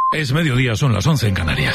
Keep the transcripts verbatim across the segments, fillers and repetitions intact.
Es mediodía, son las once en Canarias.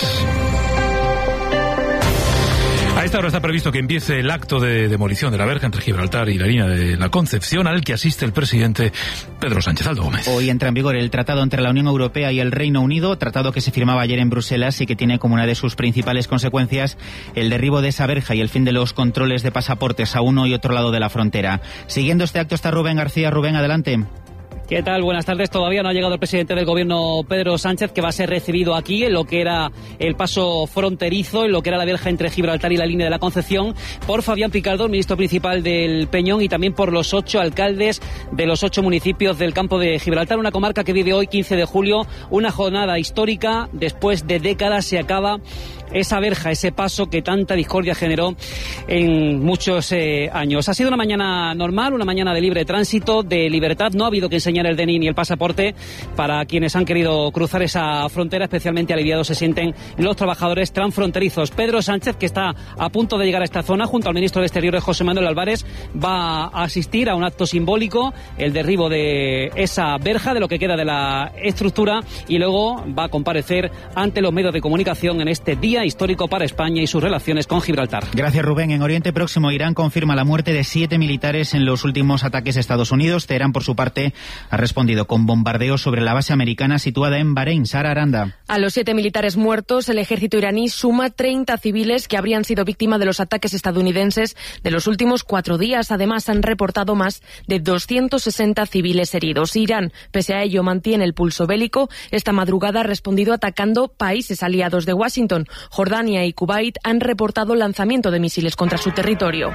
A esta hora está previsto que empiece el acto de demolición de la verja entre Gibraltar y la línea de la Concepción, al que asiste el presidente Pedro Sánchez. Aldo Gómez. Hoy entra en vigor el tratado entre la Unión Europea y el Reino Unido, tratado que se firmaba ayer en Bruselas y que tiene como una de sus principales consecuencias el derribo de esa verja y el fin de los controles de pasaportes a uno y otro lado de la frontera. Siguiendo este acto está Rubén García. Rubén, adelante. ¿Qué tal? Buenas tardes. Todavía no ha llegado el presidente del gobierno, Pedro Sánchez, que va a ser recibido aquí en lo que era el paso fronterizo, en lo que era la verja entre Gibraltar y la línea de la Concepción, por Fabián Picardo, el ministro principal del Peñón, y también por los ocho alcaldes de los ocho municipios del campo de Gibraltar, una comarca que vive hoy, quince de julio, una jornada histórica. Después de décadas se acaba esa verja, ese paso que tanta discordia generó en muchos eh, años. Ha sido una mañana normal, una mañana de libre tránsito, de libertad. No ha habido que enseñar el D N I ni el pasaporte para quienes han querido cruzar esa frontera. Especialmente aliviados se sienten los trabajadores transfronterizos. Pedro Sánchez, que está a punto de llegar a esta zona, junto al ministro de Exteriores, José Manuel Álvarez, va a asistir a un acto simbólico, el derribo de esa verja, de lo que queda de la estructura, y luego va a comparecer ante los medios de comunicación en este día histórico para España y sus relaciones con Gibraltar. Gracias, Rubén. En Oriente Próximo, Irán confirma la muerte de siete militares en los últimos ataques de Estados Unidos. Teherán, por su parte, ha respondido con bombardeos sobre la base americana situada en Bahrein. Sara Aranda. A los siete militares muertos, el ejército iraní suma treinta civiles que habrían sido víctimas de los ataques estadounidenses de los últimos cuatro días. Además, han reportado más de doscientos sesenta civiles heridos. Irán, pese a ello, mantiene el pulso bélico. Esta madrugada ha respondido atacando países aliados de Washington. Jordania y Kuwait han reportado lanzamiento de misiles contra su territorio.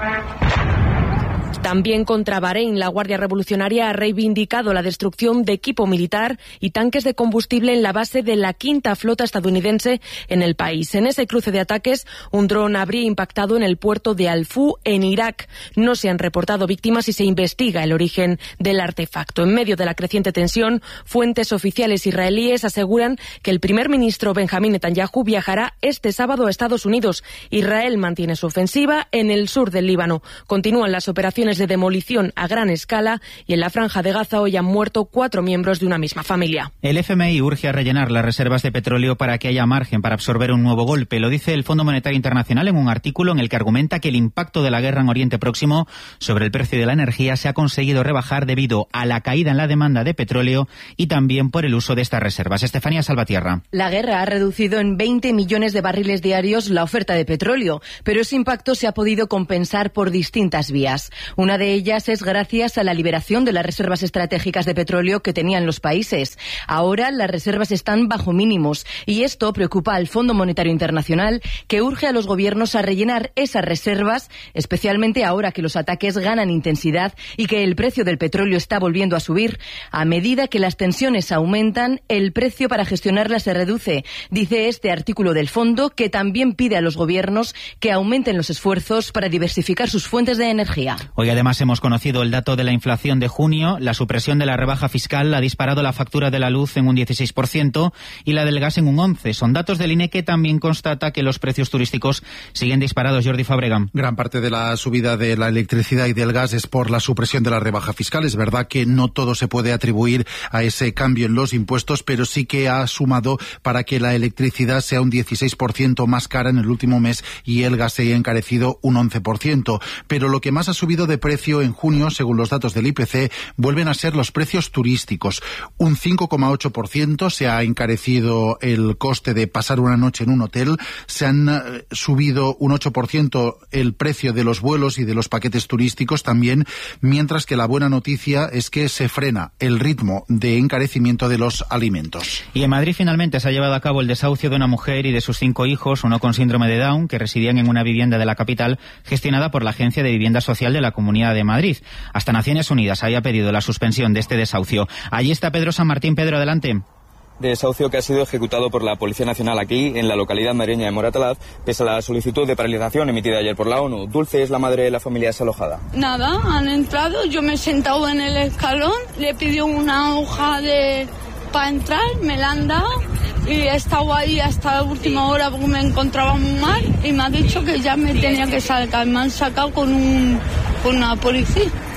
También contra Bahrein, la Guardia Revolucionaria ha reivindicado la destrucción de equipo militar y tanques de combustible en la base de la quinta flota estadounidense en el país. En ese cruce de ataques, un dron habría impactado en el puerto de Al-Fu, en Irak. No se han reportado víctimas y se investiga el origen del artefacto. En medio de la creciente tensión, fuentes oficiales israelíes aseguran que el primer ministro Benjamín Netanyahu viajará este sábado a Estados Unidos. Israel mantiene su ofensiva en el sur del Líbano. Continúan las operaciones de demolición a gran escala y en la Franja de Gaza hoy han muerto cuatro miembros de una misma familia. El F M I urge a rellenar las reservas de petróleo para que haya margen para absorber un nuevo golpe. Lo dice el Fondo Monetario Internacional en un artículo en el que argumenta que el impacto de la guerra en Oriente Próximo sobre el precio de la energía se ha conseguido rebajar debido a la caída en la demanda de petróleo y también por el uso de estas reservas. Estefanía Salvatierra. La guerra ha reducido en veinte millones de barriles diarios la oferta de petróleo, pero ese impacto se ha podido compensar por distintas vías. Una de ellas es gracias a la liberación de las reservas estratégicas de petróleo que tenían los países. Ahora las reservas están bajo mínimos y esto preocupa al Fondo Monetario Internacional, que urge a los gobiernos a rellenar esas reservas, especialmente ahora que los ataques ganan intensidad y que el precio del petróleo está volviendo a subir. A medida que las tensiones aumentan, el precio para gestionarlas se reduce, dice este artículo del fondo, que también pide a los gobiernos que aumenten los esfuerzos para diversificar sus fuentes de energía. Hoy además hemos conocido el dato de la inflación de junio. La supresión de la rebaja fiscal ha disparado la factura de la luz en un dieciséis por ciento y la del gas en un once por ciento. Son datos del I N E que también constata que los precios turísticos siguen disparados. Jordi Fabregan. Gran parte de la subida de la electricidad y del gas es por la supresión de la rebaja fiscal. Es verdad que no todo se puede atribuir a ese cambio en los impuestos, pero sí que ha sumado para que la electricidad sea un dieciséis por ciento más cara en el último mes y el gas se haya encarecido un once por ciento. Pero lo que más ha subido de precio en junio, según los datos del I P C, vuelven a ser los precios turísticos. Un cinco coma ocho por ciento se ha encarecido el coste de pasar una noche en un hotel, se han eh, subido un ocho por ciento el precio de los vuelos y de los paquetes turísticos también, mientras que la buena noticia es que se frena el ritmo de encarecimiento de los alimentos. Y en Madrid finalmente se ha llevado a cabo el desahucio de una mujer y de sus cinco hijos, uno con síndrome de Down, que residían en una vivienda de la capital gestionada por la Agencia de Vivienda Social de la Comunidad de Madrid. Hasta Naciones Unidas había pedido la suspensión de este desahucio. Allí está Pedro San Martín. Pedro, adelante. Desahucio que ha sido ejecutado por la Policía Nacional aquí, en la localidad madrileña de Moratalaz, pese a la solicitud de paralización emitida ayer por la ONU. Dulce es la madre de la familia desalojada. Nada, han entrado, yo me he sentado en el escalón, le pidió una hoja de para entrar, me la han dado y he estado ahí hasta la última hora porque me encontraba muy mal y me ha dicho que ya me tenía que sacar. Me han sacado con, un, con una policía.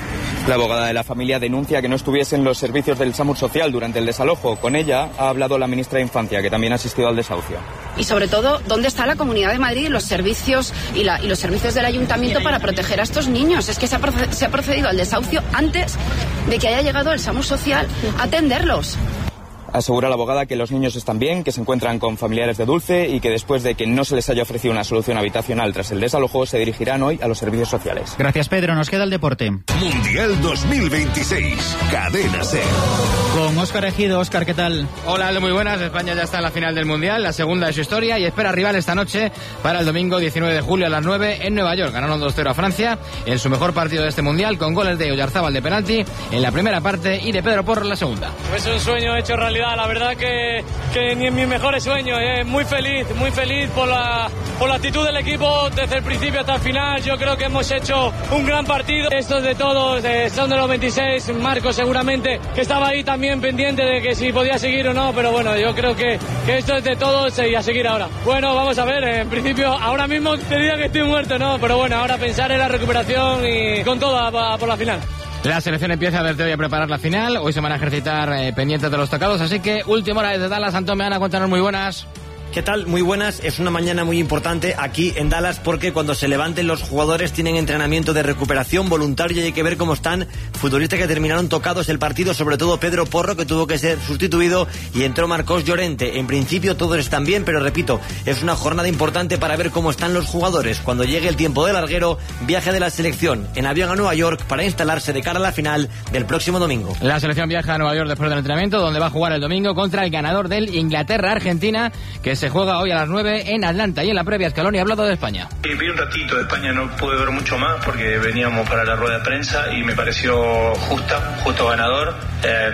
La abogada de la familia denuncia que no estuviesen los servicios del SAMUR Social durante el desalojo. Con ella ha hablado la ministra de Infancia, que también ha asistido al desahucio. Y sobre todo, ¿dónde está la Comunidad de Madrid y los servicios y, la, y los servicios del Ayuntamiento para proteger a estos niños? Es que se ha, proced- se ha procedido al desahucio antes de que haya llegado el SAMUR Social a atenderlos. Asegura la abogada que los niños están bien, que se encuentran con familiares de Dulce y que después de que no se les haya ofrecido una solución habitacional tras el desalojo, se dirigirán hoy a los servicios sociales. Gracias, Pedro. Nos queda el deporte. Mundial dos mil veintiséis. Cadena SER. Con Óscar Ejido. Óscar, ¿qué tal? Hola, muy buenas. España ya está en la final del Mundial, la segunda de su historia, y espera rival esta noche para el domingo diecinueve de julio a las nueve en Nueva York. Ganaron dos cero a Francia en su mejor partido de este Mundial, con goles de Oyarzábal de penalti en la primera parte y de Pedro Porro en la segunda. Es un sueño hecho realidad, la verdad que que ni en mis mejores sueños. Eh. Muy feliz, muy feliz por la, por la actitud del equipo desde el principio hasta el final. Yo creo que hemos hecho un gran partido. Esto es de todos, eh, son de los veintiséis. Marco seguramente que estaba ahí también pendiente de que si podía seguir o no, pero bueno, yo creo que, que esto es de todos y a seguir ahora. Bueno, vamos a ver, eh, en principio ahora mismo te diría que estoy muerto, ¿no? Pero bueno, ahora pensar en la recuperación y con todo a, a por la final. La selección empieza desde hoy a preparar la final. Hoy se van a ejercitar eh, pendientes de los tocados. Así que última hora desde Dallas. Antón Meana, cuéntanos, muy buenas. ¿Qué tal? Muy buenas. Es una mañana muy importante aquí en Dallas porque cuando se levanten los jugadores tienen entrenamiento de recuperación voluntario y hay que ver cómo están futbolistas que terminaron tocados el partido, sobre todo Pedro Porro, que tuvo que ser sustituido, y entró Marcos Llorente. En principio todos están bien, pero repito, es una jornada importante para ver cómo están los jugadores. Cuando llegue el tiempo del larguero, viaje de la selección en avión a Nueva York para instalarse de cara a la final del próximo domingo. La selección viaja a Nueva York después del entrenamiento, donde va a jugar el domingo contra el ganador del Inglaterra-Argentina, que se Se juega hoy a las nueve en Atlanta. Y en la previa, Scaloni ha hablado de España. Y vi un ratito de España, no pude ver mucho más porque veníamos para la rueda de prensa y me pareció justa, justo ganador. Eh,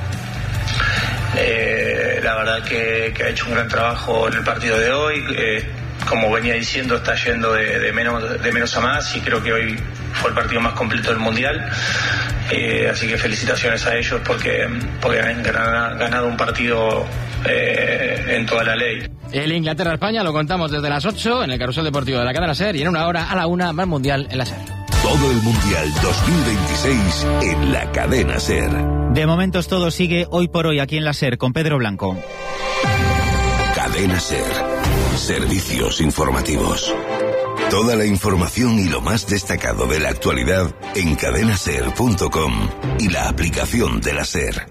eh, la verdad que, que ha hecho un gran trabajo en el partido de hoy. Eh, como venía diciendo, está yendo de, de, menos, de menos a más y creo que hoy fue el partido más completo del Mundial. Eh, así que felicitaciones a ellos porque, porque han ganado un partido eh, en toda la ley. El Inglaterra-España lo contamos desde las ocho en el Carrusel Deportivo de la cadena SER, y en una hora a la una más Mundial en la SER. Todo el Mundial dos mil veintiséis en la cadena SER. De momentos todo sigue hoy por hoy aquí en la SER con Pedro Blanco. Cadena SER. Servicios informativos. Toda la información y lo más destacado de la actualidad en cadena ser punto com y la aplicación de la SER.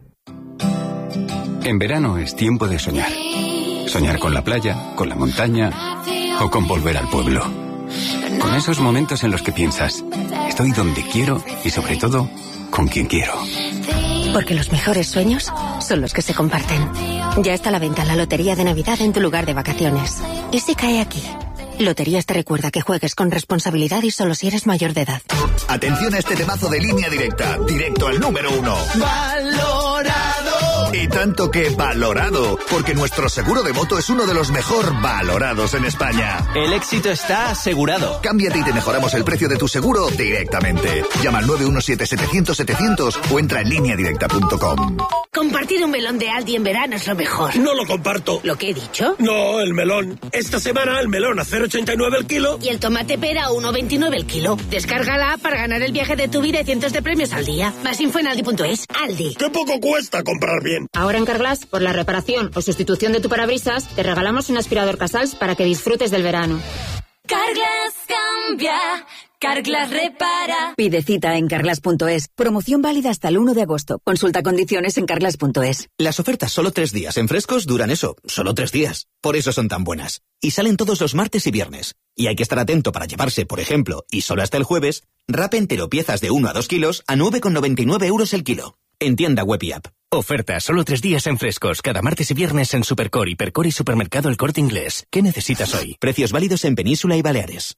En verano es tiempo de soñar. Soñar con la playa, con la montaña o con volver al pueblo. Con esos momentos en los que piensas, estoy donde quiero y sobre todo, con quien quiero. Porque los mejores sueños son los que se comparten. Ya está a la venta la lotería de Navidad en tu lugar de vacaciones. ¿Y si cae aquí? Loterías te recuerda que juegues con responsabilidad y solo si eres mayor de edad. Atención a este temazo de Línea Directa, directo al número uno. ¡Valorado! Y tanto que valorado, porque nuestro seguro de moto es uno de los mejor valorados en España. El éxito está asegurado. Cámbiate y te mejoramos el precio de tu seguro directamente. Llama al nueve uno siete setecientos setecientos o entra en línea directa punto com. Compartir un melón de Aldi en verano es lo mejor. No lo comparto. ¿Lo que he dicho? No, el melón. Esta semana el melón a cero coma ochenta y nueve el kilo. Y el tomate pera a uno coma veintinueve el kilo. Descárgala para ganar el viaje de tu vida y cientos de premios al día. Más info en aldi punto es. Aldi. ¡Qué poco cuesta comprar bien! Ahora en Carglass, por la reparación o sustitución de tu parabrisas, te regalamos un aspirador Casals para que disfrutes del verano. Carglass cambia. Carglass repara. Pide cita en carglass punto es. Promoción válida hasta el uno de agosto. Consulta condiciones en carglass punto es. Las ofertas solo tres días en Frescos duran eso, solo tres días. Por eso son tan buenas. Y salen todos los martes y viernes. Y hay que estar atento para llevarse, por ejemplo, y solo hasta el jueves, wrap entero piezas de uno a dos kilos a nueve con noventa y nueve euros el kilo. En tienda web y app. Oferta solo tres días en Frescos, cada martes y viernes en Supercore, Hipercore y Supermercado El Corte Inglés. ¿Qué necesitas hoy? Precios válidos en Península y Baleares.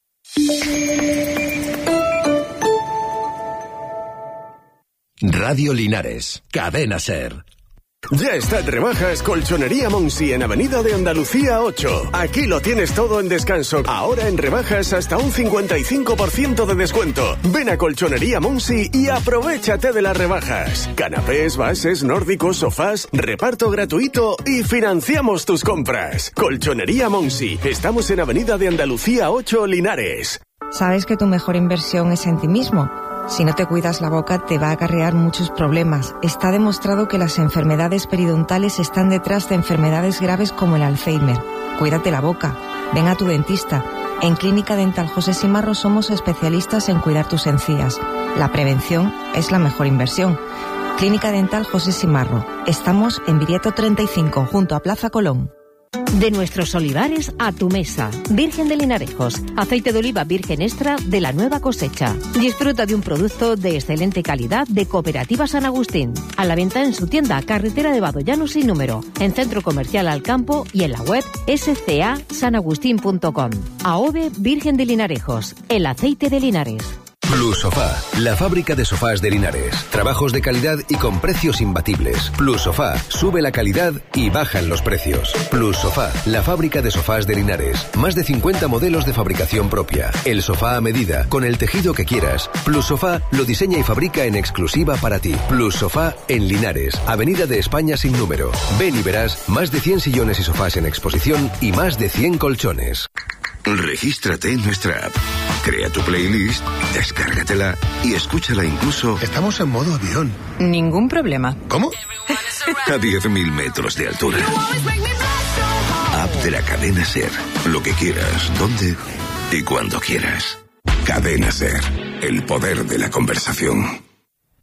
Radio Linares, Cadena SER. Ya está en rebajas Colchonería Monsi en Avenida de Andalucía ocho. Aquí lo tienes todo en descanso. Ahora en rebajas hasta un cincuenta y cinco por ciento de descuento. Ven a Colchonería Monsi y aprovéchate de las rebajas. Canapés, bases, nórdicos, sofás, reparto gratuito y financiamos tus compras. Colchonería Monsi. Estamos en Avenida de Andalucía ocho, Linares. ¿Sabes que tu mejor inversión es en ti mismo? Si no te cuidas la boca, te va a acarrear muchos problemas. Está demostrado que las enfermedades periodontales están detrás de enfermedades graves como el Alzheimer. Cuídate la boca. Ven a tu dentista. En Clínica Dental José Simarro somos especialistas en cuidar tus encías. La prevención es la mejor inversión. Clínica Dental José Simarro. Estamos en Viriato treinta y cinco, junto a Plaza Colón. De nuestros olivares a tu mesa. Virgen de Linarejos. Aceite de oliva virgen extra de la nueva cosecha. Disfruta de un producto de excelente calidad de Cooperativa San Agustín. A la venta en su tienda Carretera de Badollano sin número. En Centro Comercial Alcampo y en la web s c a san agustín punto com. Aove Virgen de Linarejos. El aceite de Linares. Plus Sofá, la fábrica de sofás de Linares. Trabajos de calidad y con precios imbatibles. Plus Sofá, sube la calidad y bajan los precios. Plus Sofá, la fábrica de sofás de Linares. Más de cincuenta modelos de fabricación propia. El sofá a medida, con el tejido que quieras. Plus Sofá lo diseña y fabrica en exclusiva para ti. Plus Sofá en Linares, Avenida de España sin número. Ven y verás más de cien sillones y sofás en exposición y más de cien colchones. Regístrate en nuestra app. Crea tu playlist, descárgatela y escúchala incluso... Estamos en modo avión. Ningún problema. ¿Cómo? A diez mil metros de altura. App de la Cadena SER. Lo que quieras, donde y cuando quieras. Cadena SER. El poder de la conversación.